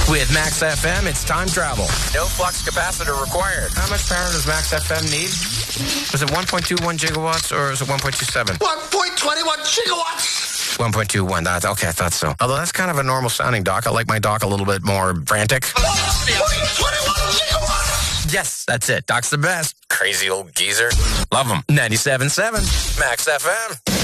With Max FM, it's time travel. No flux capacitor required. How much power does Max FM need? Was it 1.21 gigawatts or is it 1.27? 1.21 gigawatts! 1.21. Okay, I thought so. Although that's kind of a normal sounding dock. I like my dock a little bit more frantic. 1.21 gigawatts! Yes, that's it. Doc's the best. Crazy old geezer. Love him. 97.7 Max FM.